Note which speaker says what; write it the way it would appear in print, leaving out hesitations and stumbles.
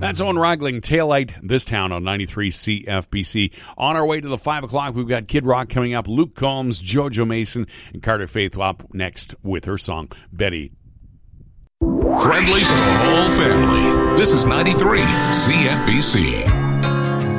Speaker 1: That's Owen Ragling, Taillight, This Town on 93 CFBC. On our way to the 5 o'clock, we've got Kid Rock coming up, Luke Combs, JoJo Mason, and Carter Faith up next with her song, Betty.
Speaker 2: Friendly for the whole family. This is 93 CFBC.